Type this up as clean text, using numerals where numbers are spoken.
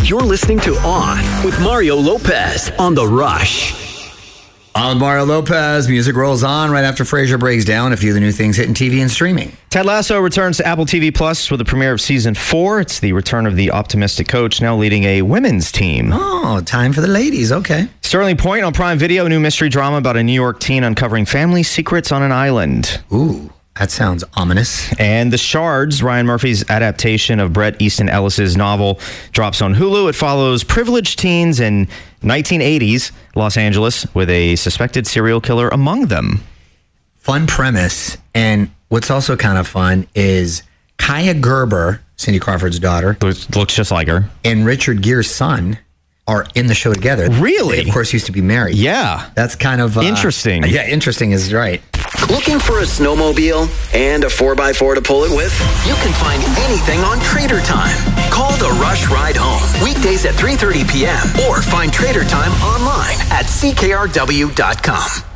You're listening to On with Mario Lopez on The Rush. On with Mario Lopez. Music rolls on right after Frasier breaks down a few of the new things hitting TV and streaming. Ted Lasso returns to Apple TV Plus with the premiere of Season 4. It's the return of the optimistic coach now leading a women's team. Oh, time for the ladies. Okay. Sterling Point on Prime Video, a new mystery drama about a New York teen uncovering family secrets on an island. Ooh. That sounds ominous. And The Shards, Ryan Murphy's adaptation of Bret Easton Ellis's novel, drops on Hulu. It follows privileged teens in 1980s Los Angeles with a suspected serial killer among them. Fun premise. And what's also kind of fun is Kaya Gerber, Cindy Crawford's daughter, looks just like her, and Richard Gere's son are in the show together. Really? They, of course, used to be married. Yeah. That's kind of... interesting. Yeah, interesting is right. Looking for a snowmobile and a 4x4 to pull it with? You can find anything on Trader Time. Call the Rush Ride Home. Weekdays at 3:30 p.m. or find Trader Time online at ckrw.com.